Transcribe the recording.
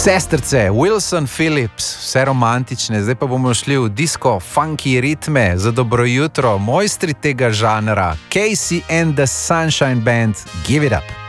Sestrce, Wilson Phillips, vse romantične, zdaj pa bomo šli v disco, funky ritme za dobro jutro, mojstri tega žanra, Casey and the Sunshine Band, Give It Up.